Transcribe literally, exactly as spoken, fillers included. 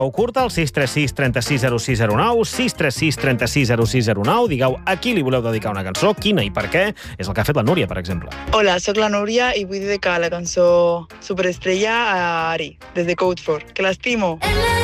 o curta, al sis tres sis, trenta-sis, zero sis zero nou, sis tres sis, trenta-sis, zero sis zero nou. Digueu a qui li voleu dedicar una cançó, quina i per què. És el que ha fet la Núria, per exemple. Hola, sóc la Núria i vull dedicar la cançó Superestrella a Ari, des de Code four, que l'estimo.